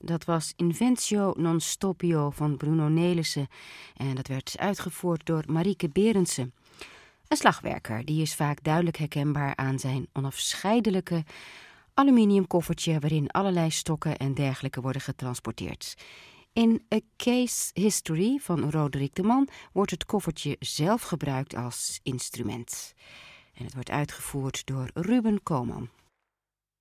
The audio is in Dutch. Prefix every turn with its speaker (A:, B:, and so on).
A: Dat was Inventio non Stopio van Bruno Nelissen en dat werd uitgevoerd door Marieke Berendsen. Een slagwerker, die is vaak duidelijk herkenbaar aan zijn onafscheidelijke aluminium koffertje waarin allerlei stokken en dergelijke worden getransporteerd. In A Case History van Roderick de Man wordt het koffertje zelf gebruikt als instrument. En het wordt uitgevoerd door Ruben Koolman.